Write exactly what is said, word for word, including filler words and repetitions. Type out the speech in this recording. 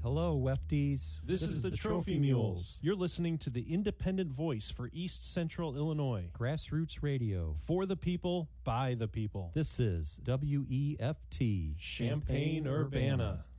Hello, Wefties. This, this is, is the, the Trophy, Trophy Mules. You're listening to the independent voice for East Central Illinois. Grassroots Radio. For the people, by the people. This is W E F T. Champaign-Urbana.